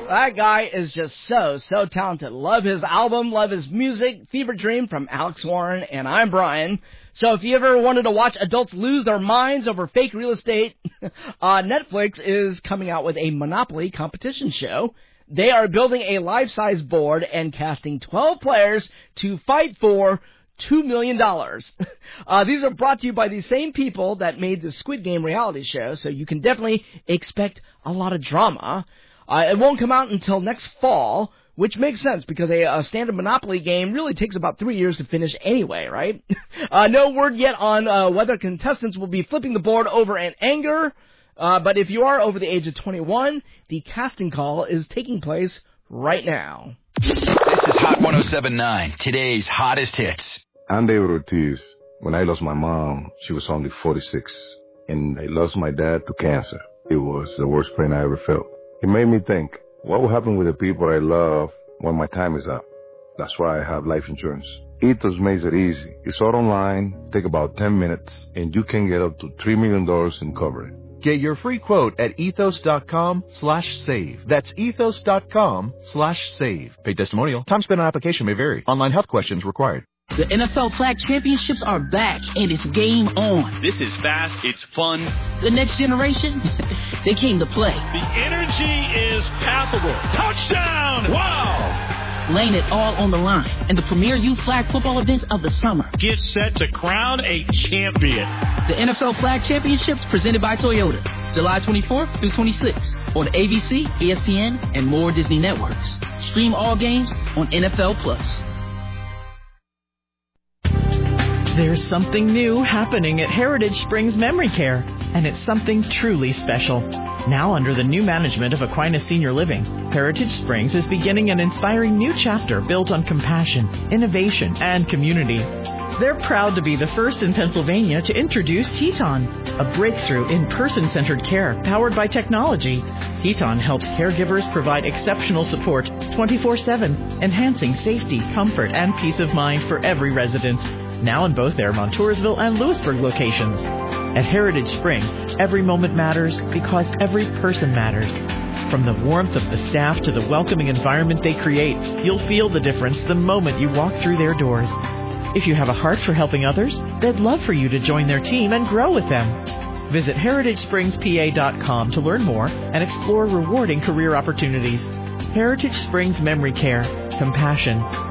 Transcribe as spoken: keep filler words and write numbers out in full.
That guy is just so, so talented. Love his album, love his music. Fever Dream from Alex Warren, and I'm Brian. So if you ever wanted to watch adults lose their minds over fake real estate, uh, Netflix is coming out with a Monopoly competition show. They are building a life-size board and casting twelve players to fight for two million dollars. Uh, these are brought to you by the same people that made the Squid Game reality show, so you can definitely expect a lot of drama. Uh, it won't come out until next fall, which makes sense because a, a standard Monopoly game really takes about three years to finish anyway, right? uh, no word yet on uh, whether contestants will be flipping the board over in anger, uh, but if you are over the age of twenty-one, the casting call is taking place right now. This is Hot one oh seven point nine, today's hottest hits. I'm David Ortiz. When I lost my mom, she was only forty-six, and I lost my dad to cancer. It was the worst pain I ever felt. It made me think, what will happen with the people I love when my time is up? That's why I have life insurance. Ethos makes it easy. It's all online, take about ten minutes, and you can get up to three million dollars in coverage. Get your free quote at ethos.com slash save. That's ethos.com slash save. Paid testimonial. Time spent on application may vary. Online health questions required. The N F L Flag Championships are back, and it's game on. This is fast. It's fun. The next generation, they came to play. The energy is palpable. Touchdown! Wow! Laying it all on the line in the premier youth flag football event of the summer. Get set to crown a champion. The N F L Flag Championships presented by Toyota. July twenty-fourth through twenty-sixth on A B C, E S P N, and more Disney networks. Stream all games on N F L Plus. There's something new happening at Heritage Springs Memory Care, and it's something truly special. Now under the new management of Aquinas Senior Living, Heritage Springs is beginning an inspiring new chapter built on compassion, innovation, and community. They're proud to be the first in Pennsylvania to introduce Teton, a breakthrough in person-centered care powered by technology. Teton helps caregivers provide exceptional support twenty-four seven, enhancing safety, comfort, and peace of mind for every resident. Now in both their Montoursville and Lewisburg locations. At Heritage Springs, every moment matters because every person matters. From the warmth of the staff to the welcoming environment they create, you'll feel the difference the moment you walk through their doors. If you have a heart for helping others, they'd love for you to join their team and grow with them. Visit heritage springs p a dot com to learn more and explore rewarding career opportunities. Heritage Springs Memory Care. Compassion.